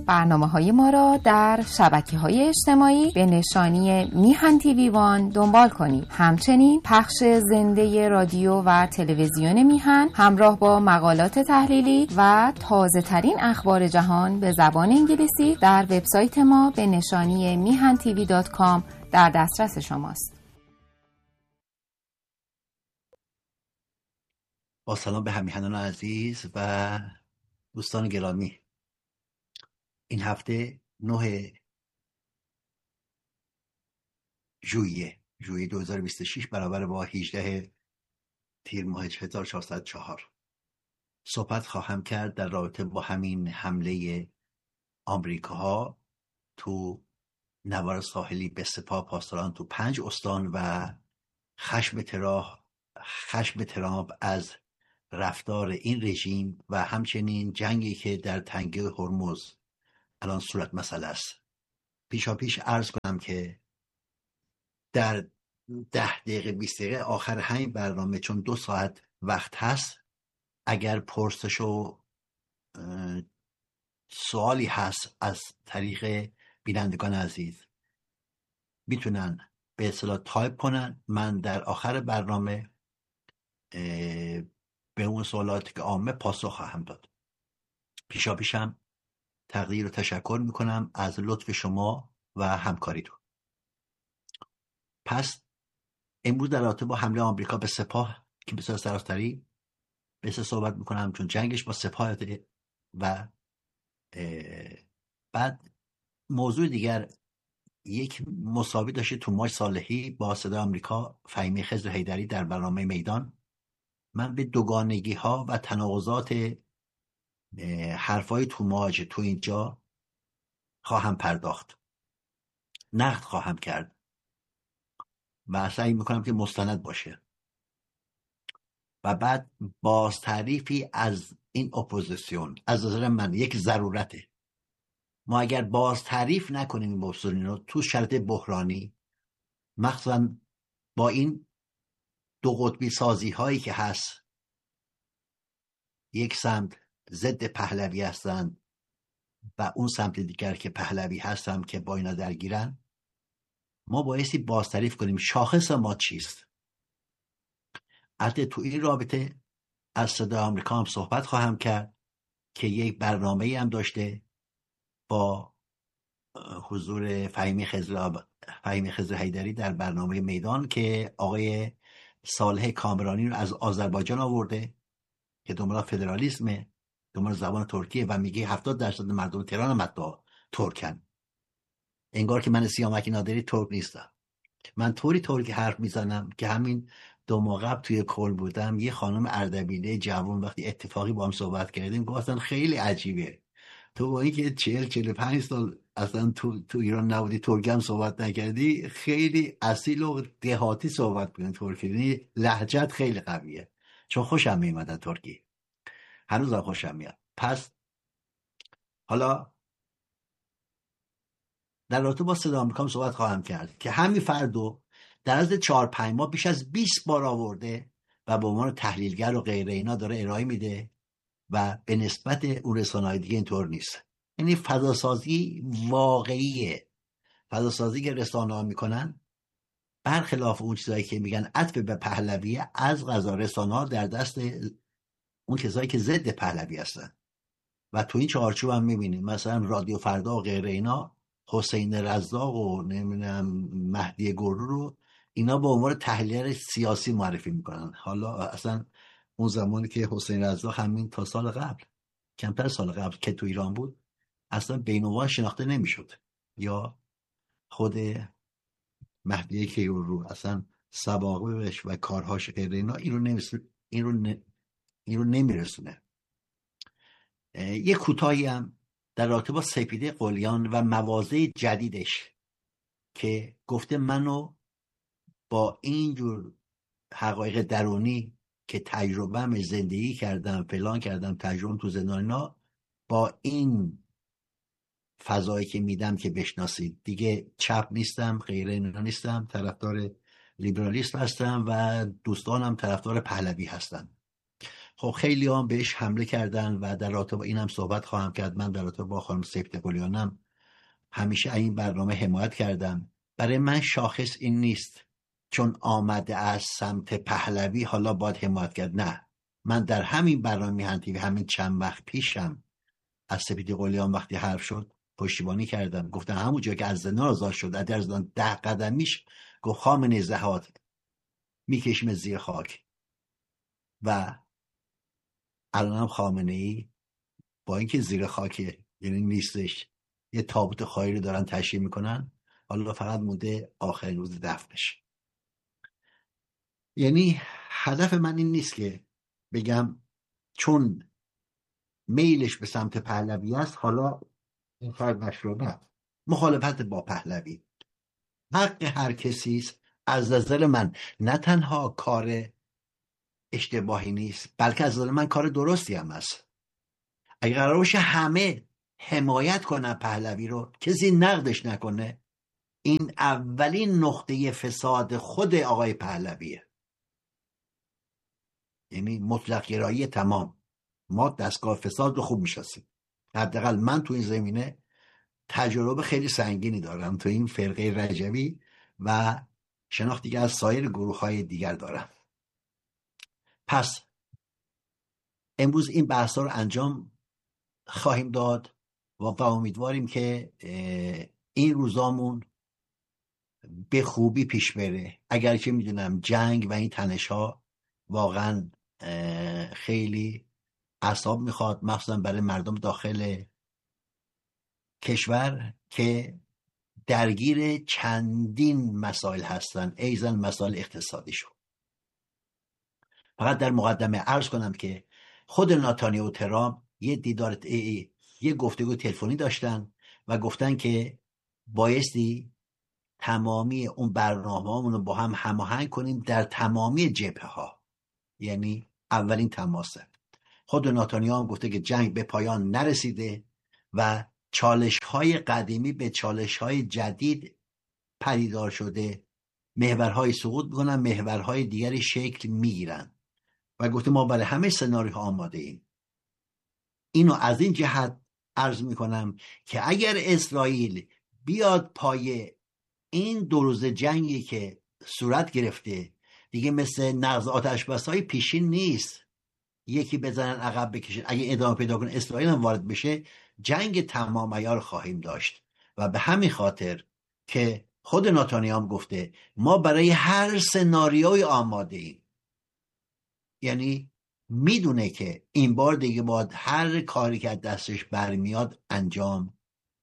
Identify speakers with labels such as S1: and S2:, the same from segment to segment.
S1: برنامه‌های ما را در شبکه‌های اجتماعی به نشانی میهن تیوی وان دنبال کنید. همچنین پخش زنده رادیو و تلویزیون میهن همراه با مقالات تحلیلی و تازه‌ترین اخبار جهان به زبان انگلیسی در وبسایت ما به نشانی mihantv.com در دسترس شماست.
S2: با سلام به همیهنان عزیز و دوستان گرامی. این هفته 9 ژوئیه 2026 برابر با 18 تیر ماه 1404 صحبت خواهم کرد در رابطه با همین حمله آمریکاها تو نوار ساحلی به سپاه پاسداران تو 5 استان و خشم ترامپ از رفتار این رژیم و همچنین جنگی که در تنگه هرمز الان صورت مسئله است. پیش عرض کنم که در 10 دقیقه 20 دقیقه آخر همین برنامه، چون 2 ساعت وقت هست، اگر پرسش و سوالی هست از طریق بینندگان عزیز میتونن به اصطلاح تایپ کنن. من در آخر برنامه به اون سوالاتی که عامه پاسخ خواهم داد. پیشم تقدیر و تشکر میکنم از لطف شما و همکاریتون. پس امروز در رابطه با حمله آمریکا به سپاه که بسیار سراسری بسیار صحبت میکنم، چون جنگش با سپاه و بعد موضوع دیگر، یک مسابقه داشته تو ماج صالحی با صدای آمریکا فهیمه خضر حیدری در برنامه میدان. من به دوگانگی ها و تناقضات حرفای تو ماج تو اینجا خواهم پرداخت، نقد خواهم کرد و سعی میکنم که مستند باشه و بعد باز تعریفی از این اپوزیسیون از نظر من یک ضرورته. ما اگر باز تعریف نکنیم این اپوزیسیون رو تو شرایط بحرانی، مخصوصا با این دو قطبی سازی هایی که هست، یک سمت ضد پهلوی هستن و اون سمت دیگر که پهلوی هستن که با اینا درگیرن، ما بایستی باز تعریف کنیم شاخص ما چیست. البته تو این رابطه از صدای آمریکا هم صحبت خواهم کرد که یک برنامه‌ای هم داشته با حضور فهیمه خضر حیدری در برنامه میدان که آقای صالح کامرانی رو از آذربایجان آورده که دنبال فدرالیسمه، دنبال زبان ترکیه و میگه 70% مردم تهران هم حتی ترکن. انگار که من سیامک نادری ترک نیستم. من طوری ترکی حرف میزنم که همین 2 ماه قبل توی کل بودم، یه خانم اردبیله جوان وقتی اتفاقی با هم صحبت کردیم گفتن خیلی عجیبه تو با اینکه 40-45 سال اصلا تو ایران نبودی، ترکی هم صحبت نکردی، خیلی اصیل و دهاتی صحبت کنی ترکی، لهجت خیلی قویه. چون خوشم میومد ترکی، هنوزم خوشم میاد. پس حالا در رابطه با صدای آمریکا صحبت خواهم کرد که همین فردو در از 4-5 ماه بیش از 20 بار آورده و به عنوان تحلیلگر و غیره اینا داره ارائه میده و به نسبت اون رسانه‌های دیگه اینطور نیست. یعنی فضاسازی واقعیه، فضاسازی که رسانه‌ها میکنن برخلاف اون چیزایی که میگن عطف به پهلویه، از قضا رسانه‌ها در دست اون کسایی که ضد پهلوی هستن و تو این چارچوب هم میبینیم مثلا رادیو فردا و غیره اینا حسین رزاق و نمیدونم مهدی گرو رو اینا به عنوان تحلیلگر سیاسی معرفی میکنن. حالا اصلا اون زمانی که حسین رزاق همین تا سال قبل، کمتر سال قبل که تو ایران بود، اصلا بین‌النهاد شناخته نمیشد، یا خود مهدی گرو اصلا سابقه‌اش و کارهاش غیره اینا این رو نمیرسونه. یه کوتاهی هم در رابطه با سپیده قلیان و مواضع جدیدش که گفته منو با اینجور حقایق درونی که تجربه‌ام زندگی کردم فلان کردم، تجربه تو زندانینا، با این فضایی که میدم که بشناسید دیگه چپ نیستم، غیره اینا نیستم، طرفدار لیبرالیسم هستم و دوستانم طرفدار پهلوی هستن. خب خیلی هم بهش حمله کردن و در رابطه با اینم صحبت خواهم کرد. من در رابطه با خانم سپتگولیانم همیشه این برنامه حمایت کردم. برای من شاخص این نیست چون آمده از سمت پهلوی حالا باید حمایت کرد. نه، من در همین برنامه میهن تیوی همین چند وقت پیشم از سپیدقلیان وقتی حرف شد پشتیبانی کردم. گفتم همون جایی که از زندان آزاد شد در زندان 10 قدمیش گفت خامنه‌ای زهاد میکشیم زیر خاک. و الانم خامنه‌ای با اینکه زیر خاک یعنی نیستش، یه تابوت خالی رو دارن تشییع میکنن. حالا فقط مونده آخرین روز دفنش. یعنی هدف من این نیست که بگم چون میلش به سمت پهلوی است حالا این فرد مشروع. نه، مخالفت با پهلوی حق هر کسی است. از نظر من نه تنها کار اشتباهی نیست بلکه از نظر من کار درستی هم است. اگه قرار باشه همه حمایت کنن پهلوی رو، کسی نقدش نکنه، این اولین نقطه فساد خود آقای پهلویه. یعنی مطلق گرایی تمام. ما دستگاه فساد رو خوب میشناسیم. حداقل من تو این زمینه تجربه خیلی سنگینی دارم، تو این فرقه رجوی و شناختی از سایر گروه‌های دیگر دارم. پس امروز این بحث‌ها رو انجام خواهیم داد و امیدواریم که این روزامون به خوبی پیش بره. اگر که میدونم جنگ و این تنش‌ها واقعا خیلی اعصاب میخواد، مخصوصا برای مردم داخل کشور که درگیر چندین مسائل هستن، ایزن مسائل اقتصادی شو. فقط در مقدمه عرض کنم که خود ناتانیاهو و ترامپ یه دیدار یه گفتگو تلفنی داشتن و گفتن که بایستی تمامی اون برنامه‌مون رو با هم هماهنگ کنیم در تمامی جبهه‌ها. یعنی اولین تماسه. خود ناتانیاهو هم گفته که جنگ به پایان نرسیده و چالش‌های قدیمی به چالش‌های جدید پدیدار شده، محورهای سقوط میکنن، محورهای دیگری شکل میگیرن و گفته ما برای همه سناریوها آماده ایم. اینو از این جهت عرض میکنم که اگر اسرائیل بیاد پای این 2 روز جنگی که صورت گرفته، دیگه مثل نقض آتشبس‌های پیشین نیست یکی بزنن عقب بکشن. اگه ادامه پیدا کنه اسرائیل هم وارد بشه، جنگ تمام عیار خواهیم داشت. و به همین خاطر که خود ناتانیاهو هم گفته ما برای هر سناریوی آماده ایم. یعنی میدونه که این بار دیگه باید هر کاری که دستش برمیاد انجام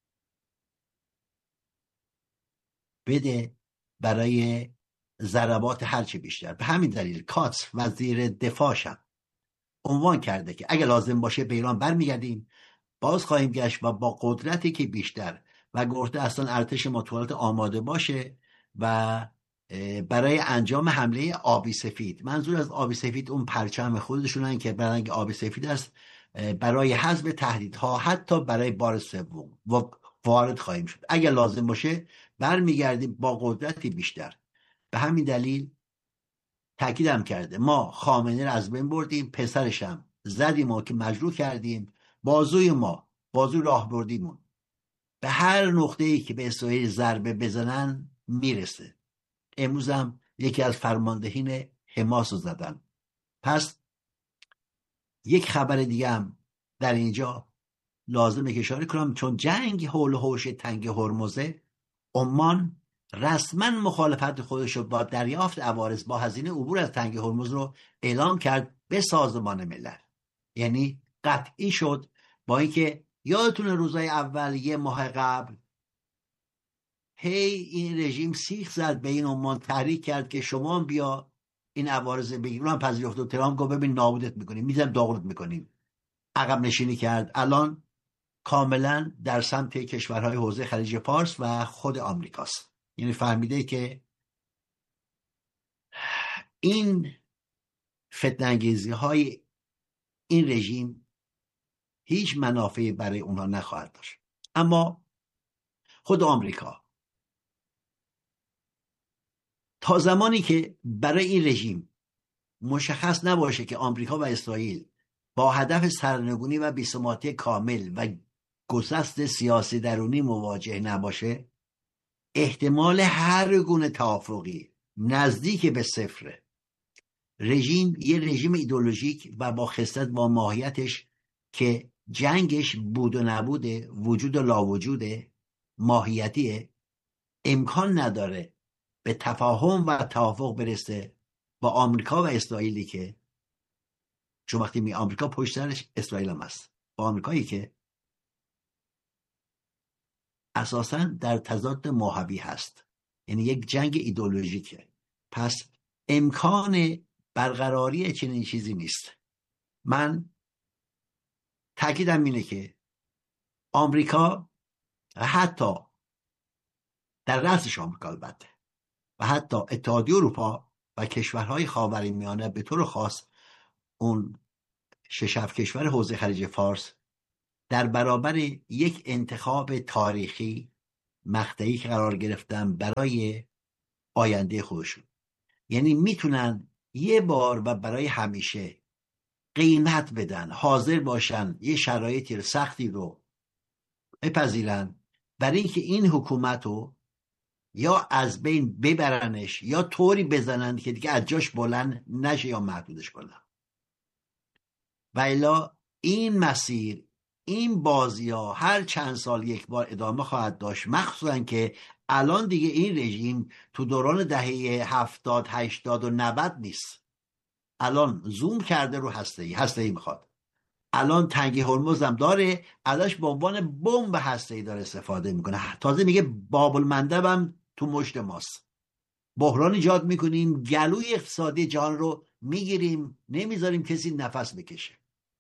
S2: بده برای ضربات هرچی بیشتر. به همین دلیل کاتس وزیر دفاعشم عنوان کرده که اگه لازم باشه به ایران برمیگردیم، باز خواهیم گشت و با قدرتی که بیشتر، و گفته اصلا ارتش ما تو حالت آماده باشه و برای انجام حمله آبی سفید. منظور از آبی سفید اون پرچم خودشونن که برنگ آبی سفید است، برای حذف تهدیدها حتی برای بار سوم وارد خواهیم شد. اگه لازم باشه برمیگردیم با قدرتی بیشتر. به همین دلیل تاکیدم کرده ما خامنه‌ای رو از بین بردیم، پسرشم زدیم و که مجروح کردیم، بازوی ما، بازوی راهبردیمون به هر نقطه‌ای که به اسرائیل ضربه بزنن میرسه. امروز هم یکی از فرماندهین حماس رو زدن. پس یک خبر دیگه هم در اینجا لازمه که اشاره کنم، چون جنگ حول و حوش تنگ هرمزه، عمان رسما مخالفت خودش رو با دریافت عوارض با هزینه عبور از تنگ هرمز رو اعلام کرد به سازمان ملل. یعنی قطعی شد. با اینکه یادتونه روزای اول یه ماه قبل این رژیم سیخ زد به این عمان، تحریک کرد که شما بیا این عوارض بگیر، اونم پذیرفت و ترامپ گفت ببین نابودت میکنیم، میذارم داغونت میکنیم، عقب نشینی کرد. الان کاملا در سمت کشورهای حوزه خلیج فارس و خود آمریکاست. یعنی فهمیده که این فتنه‌انگیزی های این رژیم هیچ منافعی برای اونها نخواهد داشت. اما خود آمریکا تا زمانی که برای این رژیم مشخص نباشه که آمریکا و اسرائیل با هدف سرنگونی و بی‌ثباتی کامل و گسست سیاسی درونی مواجه نباشه، احتمال هر گونه توافقی نزدیک به صفره. رژیم یه رژیم ایدئولوژیک و با خصلت با ماهیتش که جنگش بود و نبوده، وجود و لاوجوده، ماهیتیه، امکان نداره به تفاهم و توافق برسه با آمریکا و اسرائیلی که، چون وقتی می آمریکا پشت سرش اسرائیل هم هست، با آمریکایی که اساساً در تضاد ماهوی هست، یعنی یک جنگ ایدئولوژیکه. پس امکان برقراری چنین چیزی نیست. من تاکیدم اینه که آمریکا و حتی در رأسش آمریکا البته و حتی اتحادیه اروپا و کشورهای خاورمیانه به طور خاص اون 6 کشور حوزه خلیج فارس در برابر یک انتخاب تاریخی مقطعی که قرار گرفتن برای آینده خودشون، یعنی میتونن یه بار و برای همیشه قیمت بدن، حاضر باشن یه شرایطی سختی رو بپذیرن برای اینکه این حکومت رو یا از بین ببرنش یا طوری بزنن که دیگه از جاش بلند نشه یا محدودش کنن. و الا این مسیر، این بازی ها هر چند سال یک بار ادامه خواهد داشت، مخصوصا که الان دیگه این رژیم تو دوران دهه 70 80 و 90 نیست. الان زوم کرده رو هسته‌ای میخواد. الان تنگی هرمز هم داره، ازش به عنوان بمب هسته‌ای داره استفاده میکنه. تازه میگه باب المندب هم تو مشت ماست، بحران ایجاد میکنیم، گلوی اقتصادی جهان رو میگیریم، نمیذاریم کسی نفس بکشه.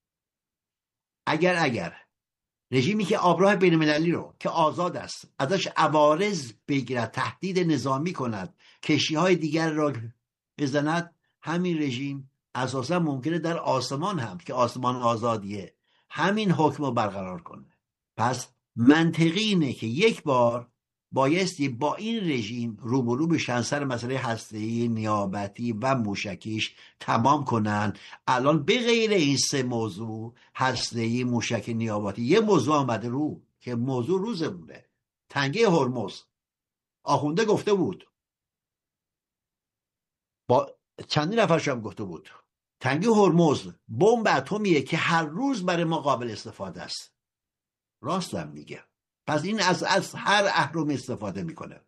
S2: اگر رژیمی که آبراه بین‌المللی رو که آزاد است ازش عوارض بگیرد، تهدید نظامی کند، کشتی‌های دیگر را بزند، همین رژیم اساسا ممکنه در آسمان هم که آسمان آزادیه همین حکم رو برقرار کنه. پس منطقی اینه که یک بار بایستی با این رژیم روبرو بشن، سر مسئله هسته‌ای، نیابتی و موشکیش تمام کنن. الان به غیر این 3 موضوع، هسته‌ای، موشک، نیابتی، یه موضوع آمده رو که موضوع روزه بوده، تنگه هرمز. آخونده گفته بود، با چندین نفرش هم گفته بود، تنگه هرمز بمب اتمیه که هر روز برای ما قابل استفاده است. راست هم میگه. پس این از هر اهرم استفاده میکنه.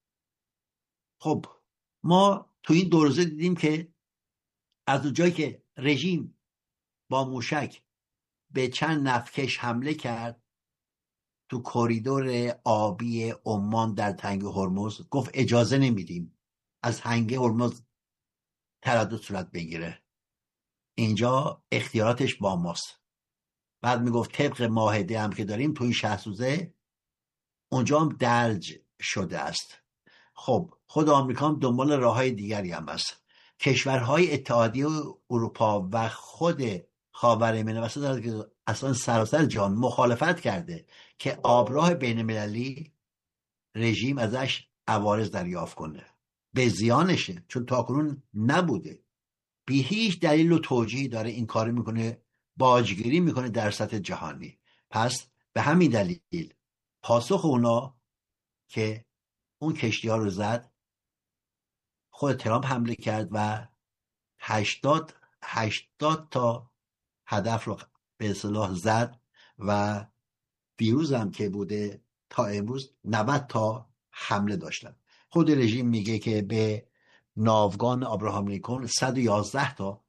S2: خب ما تو این 2 روزه دیدیم که از اونجایی که رژیم با موشک به چند نفتکش حمله کرد تو کریدور آبی عمان در تنگه هرمز، گفت اجازه نمیدیم از تنگه هرمز تردد صورت بگیره، اینجا اختیاراتش با ماست. بعد میگفت طبق معاهده هم که داریم تو این 60 روزه اونجا هم درج شده است. خب خود آمریکا هم دنبال راههای دیگری هم است. کشورهای اتحادیه اروپا و خود خاورمیانه وسط که اصلا سراسر جهان مخالفت کرده که آبراه بین‌المللی رژیم ازش عوارض دریافت کنه، به زیانشه، چون تاکنون نبوده. بی هیچ دلیل و توجیهی داره این کار میکنه، باجگیری میکنه در سطح جهانی. پس به همین دلیل پاسخ اونا که اون کشتی ها رو زد، خود ترامپ حمله کرد و 80 تا هدف رو به اصطلاح زد و دیروز هم که بوده تا امروز 90 تا حمله داشتن. خود رژیم میگه که به ناوگان ابراهام لینکلن 111 تا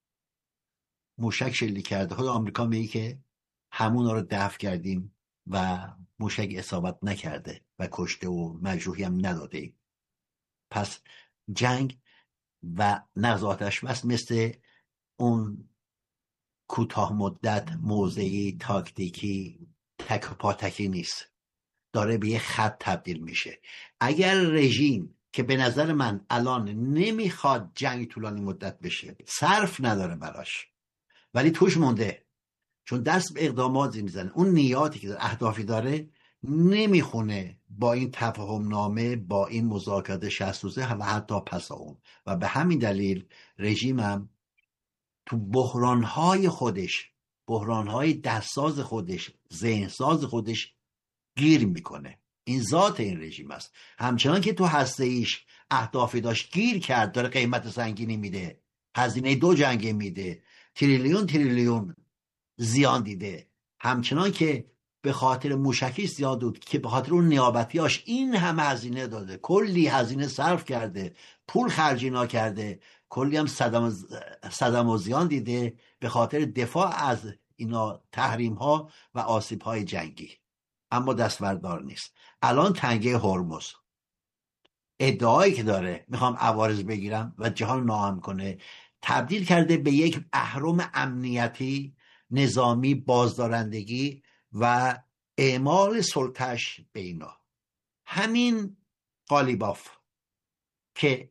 S2: موشک شلیک کرده. خود آمریکا میگه که همون رو دفع کردیم و موشک اصابت نکرده و کشته و مجروحی هم نداده. پس جنگ و نقض آتش بس مثل اون کوتاه مدت موضعی تاکتیکی تک و پاتکی نیست، داره به یه خط تبدیل میشه. اگر رژیم که به نظر من الان نمیخواد جنگ طولانی مدت بشه، صرف نداره براش، ولی توش مونده، چون دست به اقداماتی میزنه، اون نیاتی که اهدافی داره نمیخونه با این تفاهم نامه، با این مذاکرات 60 روزه و حتی پس اون. و به همین دلیل رژیمم تو بحرانهای خودش، بحرانهای دستساز خودش، ذهنساز خودش گیر میکنه. این ذات این رژیم است. همچنان که تو هسته ایش اهدافی داشت گیر کرد، داره قیمت سنگینی میده، هزینه 2 جنگ میده، تریلیون زیان دیده. همچنان که به خاطر موشکی زیاد بود که به خاطر اون نیابتیاش این همه هزینه داده، کلی هزینه صرف کرده، پول خرجی نکرده، کلی هم صدم و زیان دیده به خاطر دفاع از اینا تحریم ها و آسیب های جنگی. اما دستبردار نیست. الان تنگه هرمز ادعایی که داره میخوام عوارض بگیرم و جهان ناامن کنه، تبدیل کرده به یک اهرم امنیتی، نظامی، بازدارندگی و اعمال سلطش به اینا. همین قالیباف که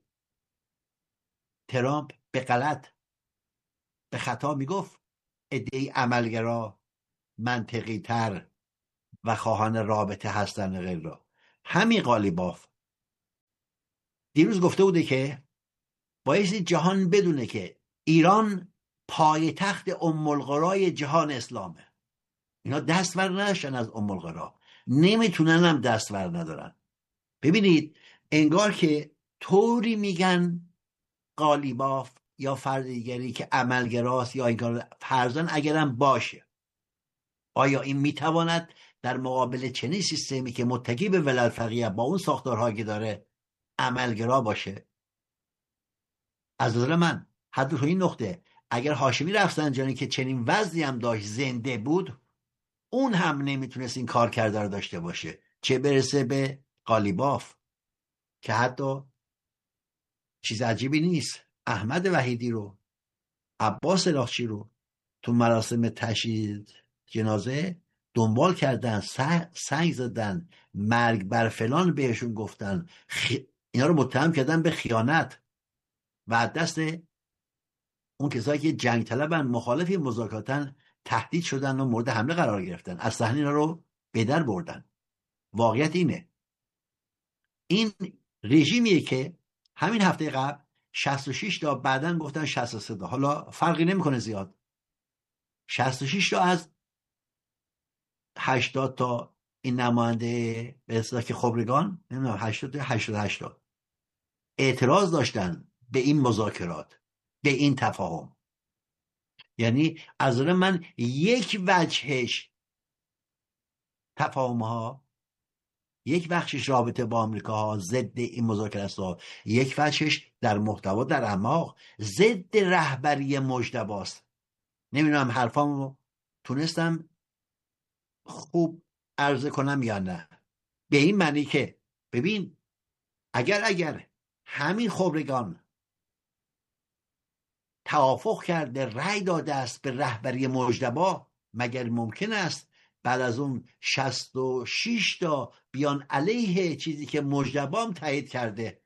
S2: ترامپ به غلط، به خطا میگفت عده‌ای عملگرا، منطقی تر و خواهان رابطه هستن غیر را، همین قالیباف دیروز گفته بوده که بایستی جهان بدونه که ایران پایتخت ام القرای جهان اسلامه. اینا دستور نداشتن از ام القرا، نمیتونن هم دستور ندارن. ببینید انگار که طوری میگن قالیباف یا فرد دیگری که عملگراست یا این کار فرزن اگرم باشه، آیا این میتواند در مقابل چنین سیستمی که متکی به ولایت فقیه با اون ساختارهایی که داره عملگرا باشه؟ از نظر من حتی تو این نقطه اگر هاشمی رفسنجانی که چنین وضعی هم داشت زنده بود، اون هم نمیتونست این کار کرده رو داشته باشه، چه برسه به قالیباف که حتی چیز عجیبی نیست احمد وحیدی رو، عباس لاخچی رو تو مراسم تشییع جنازه دنبال کردن، سنگ زدن، مرگ بر فلان بهشون گفتن، اینا رو متهم کردن به خیانت و از دست اون کسایی که جنگ طلبن، مخالفی مذاکراتن، تهدید شدن و مورد حمله قرار گرفتن، از صحنه اینا رو به در بردن. واقعیت اینه این رژیمیه که همین هفته قبل 66 تا، بعدن گفتن 63 تا، حالا فرقی نمیکنه زیاد، 66 تا از 80 تا این نماینده به اصطلاح که خبرگان، نمیدونم 80 تا 88 تا اعتراض داشتن به این مذاکرات، به این تفاهم. یعنی از نظر من یک وجهش تفاهم ها، یک بخشش رابطه با آمریکا ها ضد این مذاکرات ها، یک وجهش در محتوا، در اعماق ضد رهبری مجتبی است. نمیدونم حرفامو تونستم خوب عرضه کنم یا نه. به این معنی که ببین اگر همین خبرگان توافق کرده، رأی داده است به رهبری مجتبی، مگر ممکن است بعد از اون 66 تا بیان علیه چیزی که مجتبی هم تایید کرده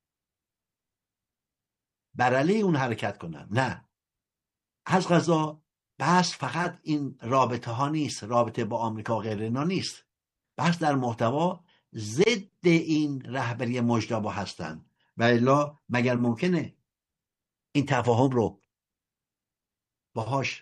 S2: بر علیه اون حرکت کنن؟ نه. از قضا بحث فقط این رابطه ها نیست، رابطه با آمریکا غیر اینا نیست، بحث در محتوا ضد این رهبری مجتبی هستن. و الا مگر ممکنه این تفاهم رو باهاش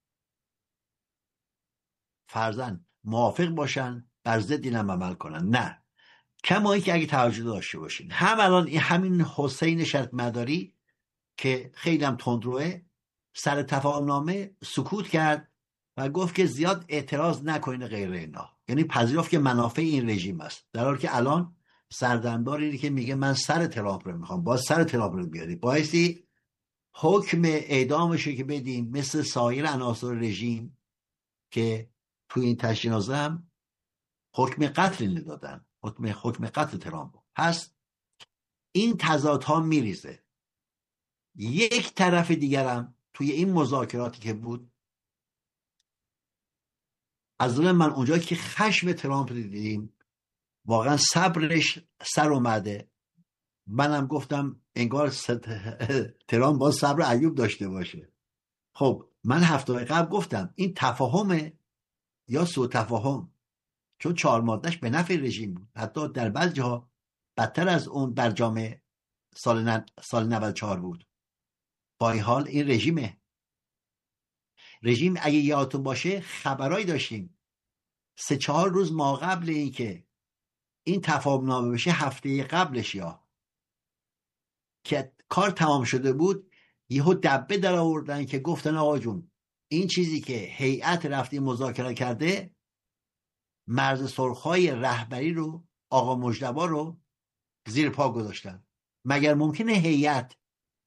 S2: فرضاً موافق باشن، بر ضد اینم عمل کنن؟ نه. کمایی که اگه توجه داشته باشین، هم الان همین حسین شرط مداری که خیلی هم تندروه، سر تفاهم نامه سکوت کرد و گفت که زیاد اعتراض نکنین غیر اینا، یعنی پذیرفت که منافع این رژیم است، در حالی که الان سردمدار اینه که میگه من سر ترامپ رو میخوام. باز سر ترامپ رو بیاری، بایستی حکم اعدامشو که بدیم مثل سایر عناصر رژیم که توی این تجنازه هم حکم قتل ندادن، حکم قتل ترامپ هست. این تضادها میریزه. یک طرف دیگرم توی این مذاکراتی که بود، از نظر من اونجا که خشم ترامپ دیدیم واقعا صبرش سر اومده. منم گفتم انگار ترامپ با صبر ایوب داشته باشه. خب من هفته قبل گفتم این تفاهم یا سوء تفاهم چون 4 مادهش به نفع رژیم بود. حتی در بعضی جاها بدتر از اون برجام سال 94 بود. با این حال این رژیم اگه یادتون باشه خبرایی داشتیم 3-4 روز ما قبل این که این تفاهم نامه بشه، هفته قبلش یا که کار تمام شده بود، یهو دبه در آوردن که گفتن آقا جون این چیزی که هیئت رفتی مذاکره کرده، مرز سرخهای رهبری رو، آقا مجتبی رو زیر پا گذاشتن. مگر ممکنه هیئت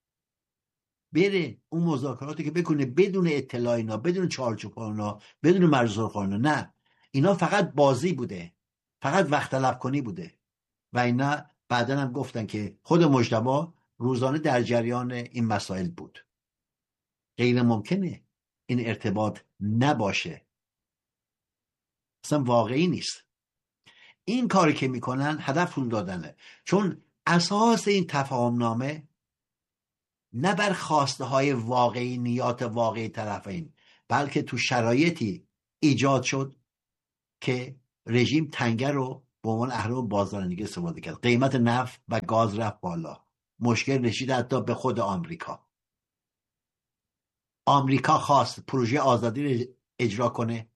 S2: بره اون مذاکراتی که بکنه بدون اطلاع اینا، بدون چارچوب اینا، بدون مرز سرخ اینا؟ نه، اینا فقط بازی بوده، فقط وقت طلب کنی بوده. و اینا بعدن هم گفتن که خود مجتبی روزانه در جریان این مسائل بود. غیر ممکنه این ارتباط نباشه، اصلا واقعی نیست. این کاری که میکنن هدف پول دادنه، چون اساس این تفاهم نامه نه بر خواسته های واقعی، نیات واقعی طرفین، بلکه تو شرایطی ایجاد شد که رژیم تنگه رو به عنوان اهرم بازرگانی استفاده کرد. قیمت نفت و گاز رفت بالا، مشکل رسید حتی به خود آمریکا. آمریکا خواست پروژه آزادی رو اجرا کنه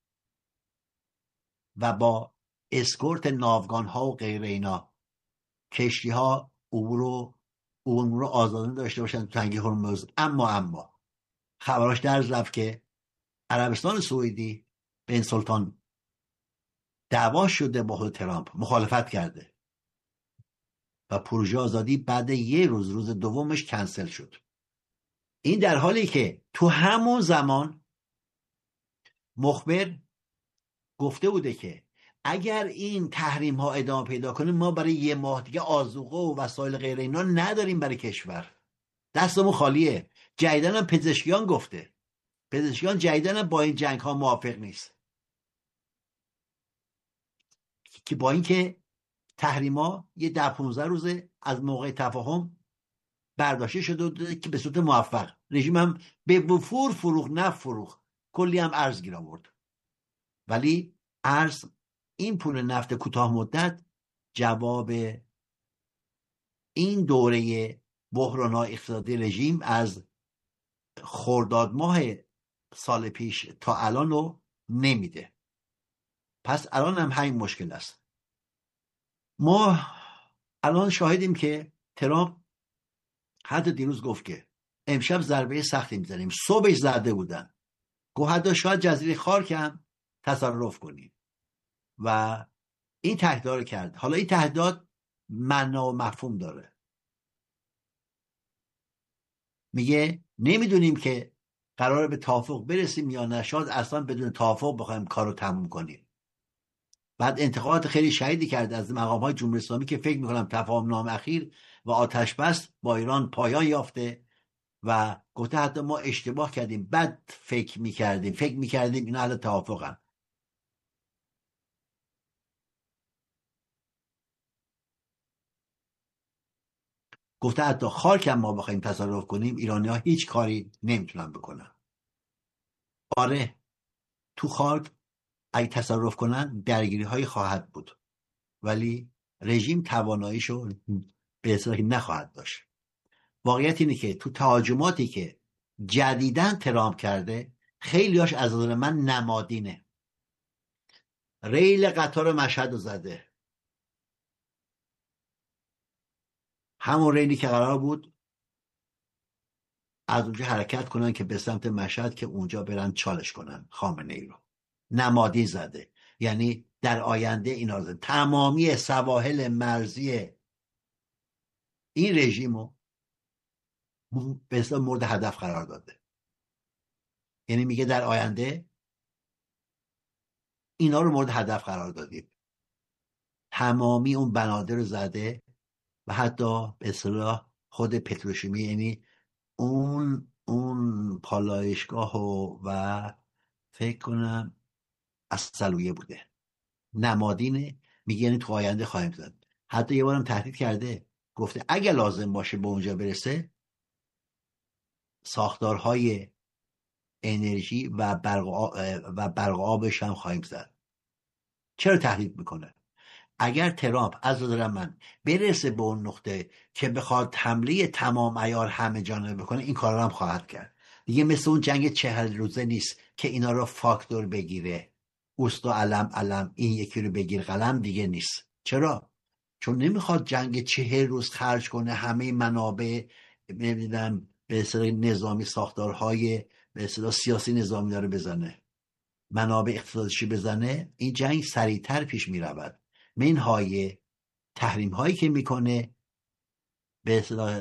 S2: و با اسکورت ناوگان ها و غیر اینا کشتی ها عبور رو آزادانه داشته باشن تو تنگه هرمز. اما خبراش درز رفت که عربستان سعودی بن سلطان دعوا شده با خود ترامپ، مخالفت کرده و پروژه آزادی بعد یه روز دومش کنسل شد. این در حالی که تو همون زمان مخبر گفته بوده که اگر این تحریم ها ادامه پیدا کنه، ما برای یه ماه دیگه آذوقه و وسایل غیر اینا نداریم برای کشور، دستمون خالیه. جدیدن هم پزشکیان گفته، پزشکیان جدیدن هم با این جنگ ها موافق نیست، که با اینکه تحریما یه 10-15 روزه از موقع تفاهم برداشته شده بود که به صورت موفق رژیم هم به وفور فروخت، کلی هم ارز گیر آورد. ولی ارز، این پول نفت کوتاه مدت، جواب این دوره بحران‌های اقتصادی رژیم از خرداد ماه سال پیش تا الان رو نمیده. پس الان هم همین مشکل است. ما الان شاهدیم که ترامپ حتی دیروز گفت که امشب ضربه سختی میزنیم، صبحش زده بودن، گفت حتی شاید جزیره خارک هم تصرف کنیم و این تهدیدات رو کرد. حالا این تهدیدات معنا و مفهوم داره. میگه نمیدونیم که قراره به توافق برسیم یا نه، شاید اصلا بدون توافق بخوایم کارو تموم کنیم. بعد انتقادات خیلی شدیدی کرد از مقام‌های جمهوری اسلامی که فکر می‌کنم تفاهم نامه اخیر و آتش بس با ایران پایان یافته و گفته حتی ما اشتباه کردیم، بد فکر می‌کردیم اینا اهل توافقن. گفته حتی خارک هم ما بخوایم تصرف کنیم، ایرانی‌ها هیچ کاری نمیتونن بکنن. آره، تو خارک اگه تصرف کنن درگیری‌های خواهد بود، ولی رژیم تواناییشو به اصطلاح نخواهد داشت. واقعیت اینه که تو تهاجماتی که جدیداً ترامپ کرده، خیلیاش از نظر من نمادینه. ریل قطار مشهد رو زده، همون ریلی که قرار بود از اونجا حرکت کنن که به سمت مشهد که اونجا برن چالش کنن خامنه ای رو. نمادین زده، یعنی در آینده اینا رو زده. تمامی سواحل مرزی این رژیم رو به اصطلاح مورد هدف قرار داده. یعنی میگه در آینده اینا رو مورد هدف قرار دادیم. تمامی اون بنادر رو زده و حتی به اصطلاح خود پتروشیمی، یعنی اون پالایشگاه و فکر کنم اصلویه بوده، نمادینه. میگه یعنی تو آینده خواهیم زد. حتی یه بارم تهدید کرده، گفته اگه لازم باشه به اونجا برسه، ساختارهای انرژی و برق آبش هم خواهیم زد. چرا تهدید میکنه؟ اگر ترامپ از نظر من برسه به اون نقطه که بخواد حمله تمام عیار همه جانبه بکنه، این کار رو هم خواهد کرد. دیگه مثل اون جنگ 40 روزه نیست که اینا رو فاکتور بگیره، اوست و علم این یکی رو بگیر قلم، دیگه نیست. چرا؟ چون نمیخواد جنگ 40 روز خرج کنه همه منابع، نمیدونم به اصطلاح نظامی، ساختارهای به اصطلاح سیاسی نظامی داره بزنه، منابع اقتصادیشی بزنه. این جنگ سریعتر پیش میرود. منهای تحریم هایی که میکنه، به اصطلاح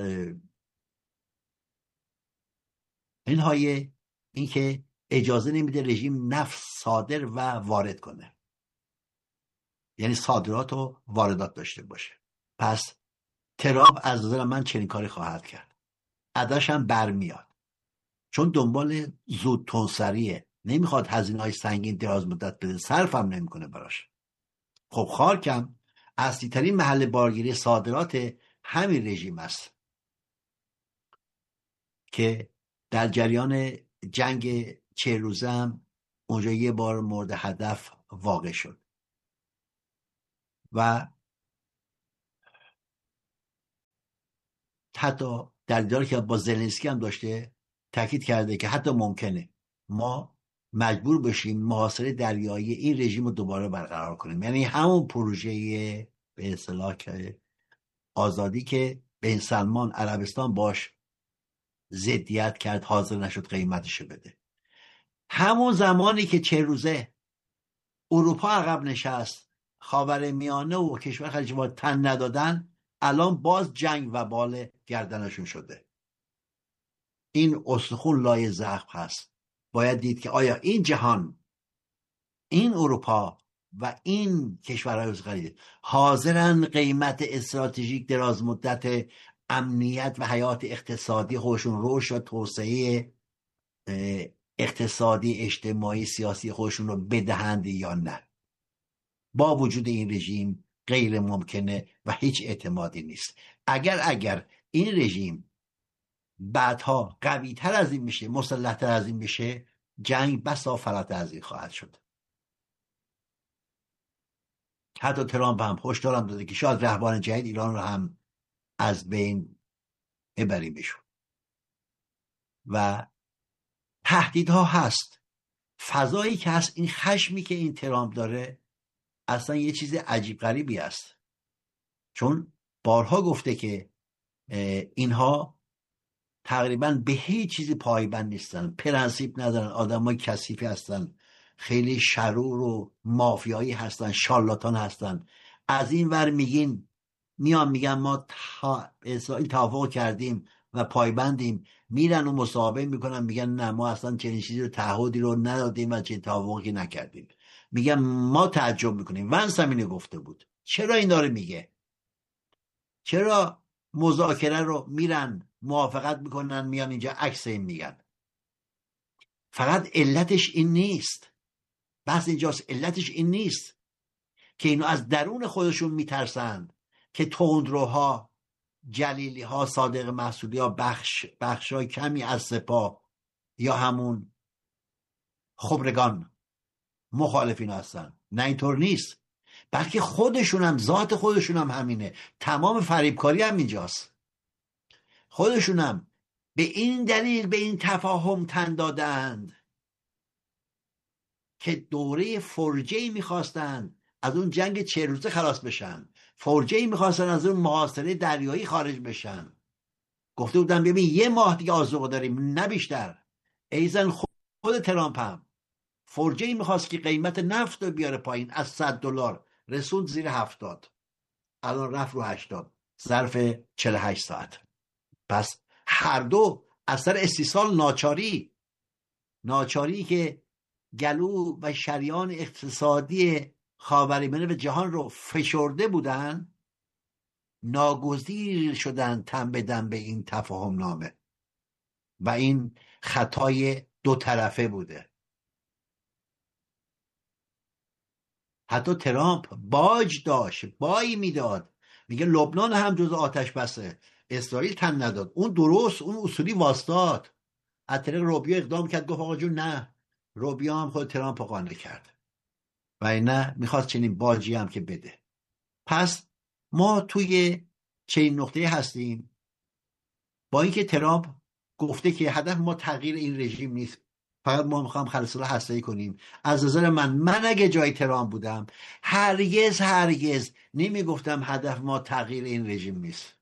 S2: منهای این که اجازه نمیده رژیم نفت صادر و وارد کنه، یعنی صادرات و واردات داشته باشه. پس ترامپ از نظر من چنین کاری خواهد کرد، اداش هم برمیاد، چون دنبال زود تونسریه، نمیخواد هزینه های سنگین دراز مدت بده، صرف هم نمیکنه براش. خب خارکم اصلی ترین محل بارگیری صادرات همین رژیم است که در جریان جنگ 40 روزه هم اونجا یه بار مورد هدف واقع شد. و حتی در دیداری که با زلنسکی هم داشته تاکید کرده که حتی ممکنه ما مجبور بشیم محاصره دریایی این رژیم رو دوباره برقرار کنیم، یعنی همون پروژه به اصطلاح که آزادی که بن سلمان عربستان باش ضدیت کرد، حاضر نشد قیمتشو بده. همون زمانی که 40 روزه اروپا عقب نشست، خاورمیانه و کشور خلیج فارس تن ندادن، الان باز جنگ و بال گردنشون شده. این استخون لای زخم هست. باید دید که آیا این جهان، این اروپا و این کشورهای خلیج حاضرن قیمت استراتژیک دراز مدت امنیت و حیات اقتصادی خودشون، رشد و توسعه اقتصادی اجتماعی سیاسی خودشون رو بدهند یا نه؟ با وجود این رژیم غیر ممکنه و هیچ اعتمادی نیست. اگر این رژیم بعدها قوی تر از این میشه، مسلح تر از این میشه، جنگ بسا فراتر از این خواهد شد. حتی ترامپ هم هشدارم داده که شاید رهبران جدید ایران رو هم از بین ببریمشون. و تهدیدها هست، فضایی که هست، این خشمی که این ترامپ داره اصلا یه چیز عجیب غریبی است. چون بارها گفته که اینها تقریبا به هیچ چیزی پایبند نیستن، پرنسیپ ندارن، آدمای کثیفی هستن، خیلی شرور و مافیایی هستن، شارلاتان هستن. از این ور میگن ما این توافق کردیم و پایبندیم، میرن و مصاحبه میکنن میگن نه ما اصلا چنین چیزی رو، تعهدی رو ندادیم و چنین توافقی نکردیم. میگن ما تعجب میکنیم، ونس هم اینو گفته بود. چرا اینا رو میگه؟ چرا مذاکره رو میرن موافقت میکنن میان اینجا عکس این میگن؟ فقط علتش این نیست، بحث اینجاست، علتش این نیست که اینو از درون خودشون میترسند که تندروها، جلیلی ها، صادق محسودی ها، بخشای کمی از سپاه یا همون خبرگان مخالفین هستن. نه اینطور نیست، بلکه خودشون هم، ذات خودشون هم همینه. تمام فریبکاری هم اینجاست. خودشون هم به این دلیل به این تفاهم تن دادند که دوره فرجه‌ای میخواستن از اون جنگ 40 روزه خلاص بشن، فرجه‌ای میخواستن از اون محاصره دریایی خارج بشن. گفته بودن ببین یه ماه دیگه آذوقه داریم، نه بیشتر. ایزن خود ترامپ هم فرجه‌ای میخواست که قیمت نفت رو بیاره پایین، از $100 رسوند زیر 70، الان رفت رو 80 ظرف 48 ساعت. پس هر دو از سر استیصال ناچاری که گلو و شریان اقتصادی خاورمیانه و جهان رو فشرده بودن، ناگزیر شدن تن بدن به این تفاهم نامه و این خطای دو طرفه بوده. حتی ترامپ باج داشت، بایی میداد، میگه لبنان هم جز آتش بسه، اسرائیل تن نداد. اون درست، اون اصولی واسطاد. از طریق روبیو اقدام کرد، گفت آقا جون نه. روبیو هم خود ترامپ قانع کرد. و نه میخواست چنین باجی هم که بده. پس ما توی چنین نقطه هستیم، با اینکه ترامپ گفته که هدف ما تغییر این رژیم نیست، فقط ما میخوام خلسله هسته‌ای کنیم. از نظر من اگه جای ترامپ بودم هرگز نمیگفتم هدف ما تغییر این رژیم نیست.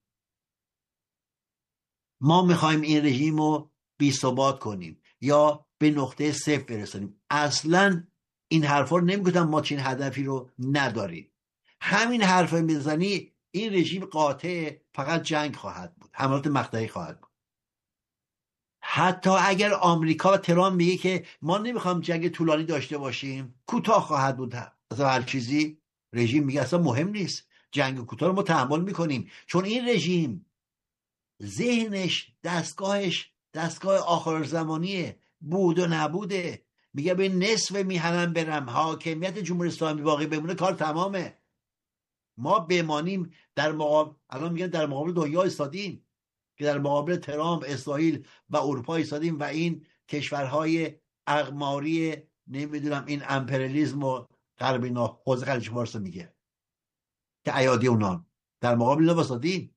S2: ما میخوایم این رژیم رو بی ثبات کنیم یا به نقطه صفر برسانیم. اصلا این حرفا رو نمیگفتم ما چین هدفی رو نداریم. همین حرف میزنی این رژیم قاطع، فقط جنگ خواهد بود، حملات مقطعی خواهد بود. حتی اگر آمریکا و ترامپ میگه که ما نمیخوام جنگ طولانی داشته باشیم، کوتاه خواهد بود اصلا هر چیزی، رژیم میگه اصلا مهم نیست، جنگ کوتاه رو ما تحمل میکنیم. چون این رژیم ذهنش دستگاه آخر زمانیه، بود و نبوده. میگه به نصف میهنم برم، حاکمیت جمهوری اسلامی باقی بمونه، کار تمامه. ما بمانیم در مقابل، الان میگن در مقابل دنیا ایستادیم، که در مقابل ترامپ، اسرائیل و اروپا ایستادیم و این کشورهای اقماری نمیدونم این امپریالیسم و غرب اینا، حوزه خلیج فارس میگه که ایادی اونان، در مقابل اینا ایستادیم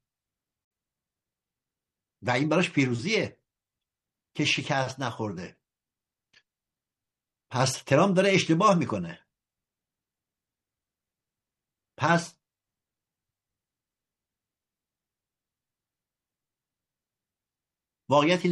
S2: و این براش پیروزیه که شکست نخورده. پس ترامپ داره اشتباه میکنه. پس واقعیت